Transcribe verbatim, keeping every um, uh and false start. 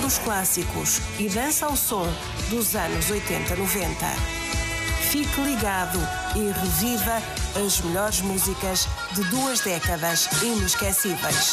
os clássicos e dança ao som dos anos oitenta, noventa. Fique ligado e reviva as melhores músicas de duas décadas inesquecíveis.